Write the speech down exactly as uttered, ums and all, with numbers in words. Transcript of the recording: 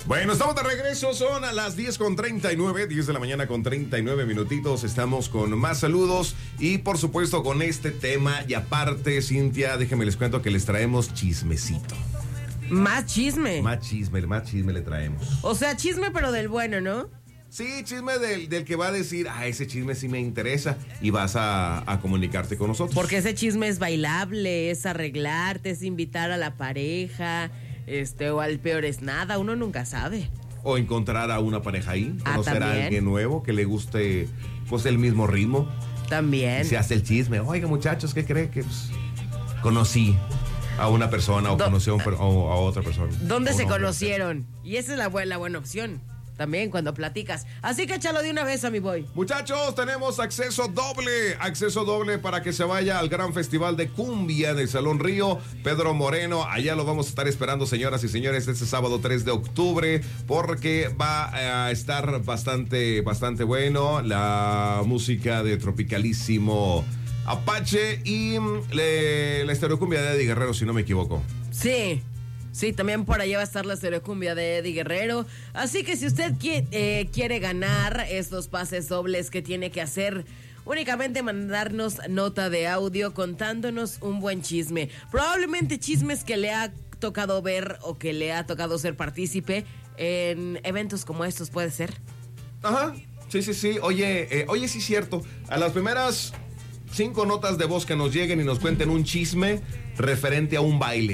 Bueno, estamos de regreso, son a las diez con treinta y nueve, diez de la mañana con treinta y nueve minutitos, estamos con más saludos y por supuesto con este tema y aparte, Cintia, déjenme les cuento que les traemos chismecito. Más chisme. Más chisme, más chisme le traemos. O sea, chisme pero del bueno, ¿no? Sí, chisme del, del que va a decir, ah, ese chisme sí me interesa y vas a, a comunicarte con nosotros. Porque ese chisme es bailable, es arreglarte, es invitar a la pareja, este, o al peor es nada, uno nunca sabe. O encontrar a una pareja ahí, Ah, conocer ¿también? a alguien nuevo que le guste, pues, el mismo ritmo. También. Y se hace el chisme. Oiga, muchachos, ¿qué cree que pues, conocí a una persona o Do- conocí a, un per- o a otra persona? ¿Dónde O se no, conocieron? Y esa es la buena, la buena opción. También cuando platicas. Así que échalo de una vez a mi boy. Muchachos, tenemos acceso doble, acceso doble para que se vaya al gran festival de cumbia del Salón Río Pedro Moreno. Allá lo vamos a estar esperando, señoras y señores, este sábado tres de octubre, porque va a estar bastante, bastante bueno. La música de Tropicalísimo Apache y mm, le- la estereocumbia de Eddie Guerrero, si no me equivoco. Sí. Sí, también por allá va a estar la estereocumbia de Eddie Guerrero. Así que si usted qui- eh, quiere ganar estos pases dobles, ¿qué tiene que hacer? Únicamente mandarnos nota de audio contándonos un buen chisme. Probablemente chismes que le ha tocado ver o que le ha tocado ser partícipe en eventos como estos, ¿puede ser? Ajá, sí, sí, sí. Oye, eh, oye, sí es cierto. A las primeras cinco notas de voz que nos lleguen y nos cuenten un chisme referente a un baile.